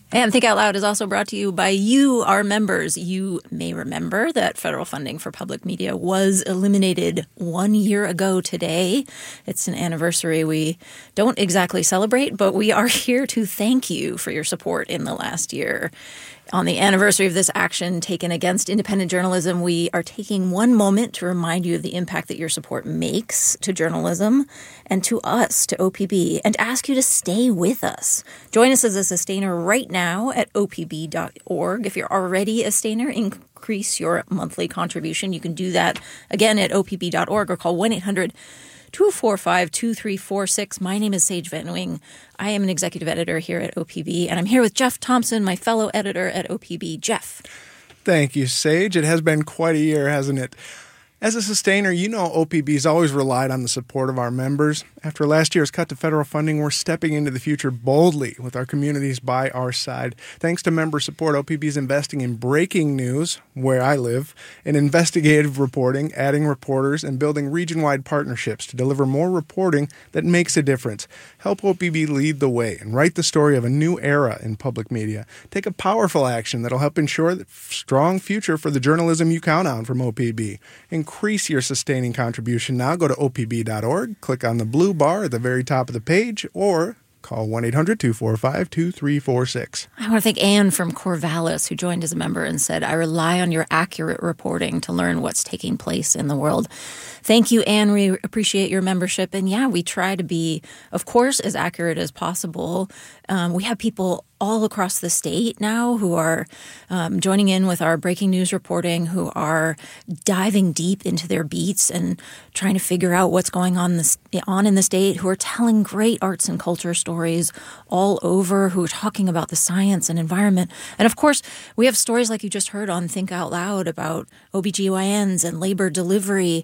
And Think Out Loud is also brought to you by you, our members. You may remember that federal funding for public media was eliminated 1 year ago today. It's an anniversary we don't exactly celebrate, but we are here to thank you for your support in the last year. On the anniversary of this action taken against independent journalism, we are taking one moment to remind you of the impact that your support makes to journalism and to us, to OPB, and ask you to stay with us. Join us as a sustainer right now at opb.org. If you're already a sustainer, increase your monthly contribution. You can do that, again, at opb.org or call 1-800-245-2346. My name is Sage Van Wing. I am an executive editor here at OPB, and I'm here with Jeff Thompson, my fellow editor at OPB. Jeff. Thank you, Sage. It has been quite a year, hasn't it? As a sustainer, you know OPB's always relied on the support of our members. After last year's cut to federal funding, we're stepping into the future boldly with our communities by our side. Thanks to member support, OPB's investing in breaking news, where I live, in investigative reporting, adding reporters, and building region-wide partnerships to deliver more reporting that makes a difference. Help OPB lead the way and write the story of a new era in public media. Take a powerful action that'll help ensure a strong future for the journalism you count on from OPB. Increase your sustaining contribution now. Go to opb.org, click on the blue bar at the very top of the page, or call 1-800-245-2346. I want to thank Anne from Corvallis, who joined as a member and said, I rely on your accurate reporting to learn what's taking place in the world. Thank you, Anne. We appreciate your membership. And yeah, we try to be, of course, as accurate as possible. We have people all across the state now who are joining in with our breaking news reporting, who are diving deep into their beats and trying to figure out what's going on in the state, who are telling great arts and culture stories all over, who are talking about the science and environment. And of course, we have stories like you just heard on Think Out Loud about OBGYNs and labor delivery,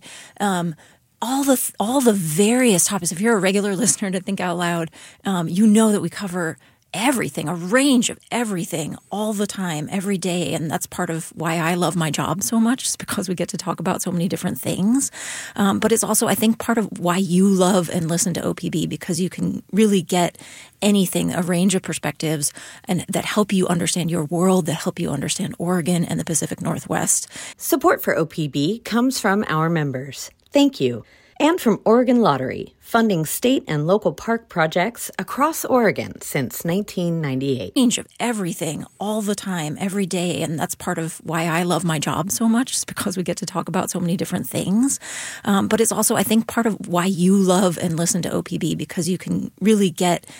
all the various topics. If you're a regular listener to Think Out Loud, you know that we cover everything, a range of everything all the time, every day. And that's part of why I love my job so much, is because we get to talk about so many different things. But it's also, I think, part of why you love and listen to OPB, because you can really get anything, a range of perspectives, and that help you understand your world, that help you understand Oregon and the Pacific Northwest. Support for OPB comes from our members. Thank you. And from Oregon Lottery, funding state and local park projects across Oregon since 1998. Range of everything all the time, every day. And that's part of why I love my job so much, is because we get to talk about so many different things. But it's also, I think, part of why you love and listen to OPB, because you can really get